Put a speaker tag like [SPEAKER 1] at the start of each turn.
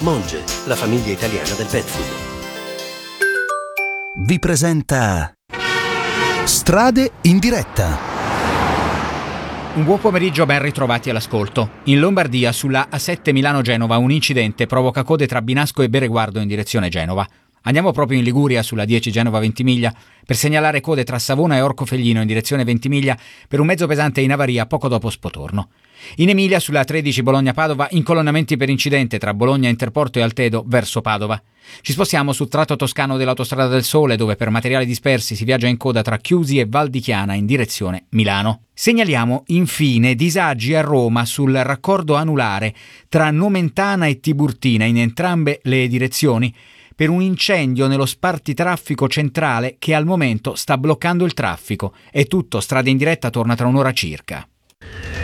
[SPEAKER 1] Monge, la famiglia italiana del pet food.
[SPEAKER 2] Vi presenta Strade in diretta.
[SPEAKER 3] Un buon pomeriggio, ben ritrovati all'ascolto. In Lombardia, sulla A7 Milano-Genova, un incidente provoca code tra Binasco e Bereguardo in direzione Genova. Andiamo proprio in Liguria, sulla 10 Genova-Ventimiglia, per segnalare code tra Savona e Orcofelino in direzione Ventimiglia per un mezzo pesante in avaria poco dopo Spotorno. In Emilia, sulla 13 Bologna-Padova, incolonnamenti per incidente tra Bologna Interporto e Altedo verso Padova. Ci spostiamo sul tratto toscano dell'Autostrada del Sole, dove per materiali dispersi si viaggia in coda tra Chiusi e Val di Chiana in direzione Milano. Segnaliamo infine disagi a Roma sul raccordo anulare tra Nomentana e Tiburtina in entrambe le direzioni per un incendio nello spartitraffico centrale che al momento sta bloccando il traffico. È tutto, Strade in diretta torna tra un'ora circa.